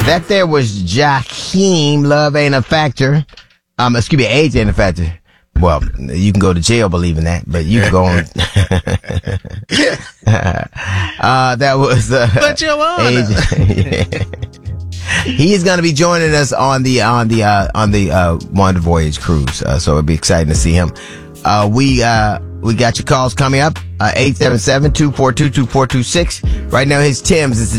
That there was Jaheim. Love ain't a factor. Excuse me, age ain't a factor. Well, you can go to jail believing that, but you can go on. That was, But you wanna. He's going to be joining us on the Wonder Voyage cruise. So it'll be exciting to see him. We got your calls coming up. 877-242-2426. Right now, his Tim's. It's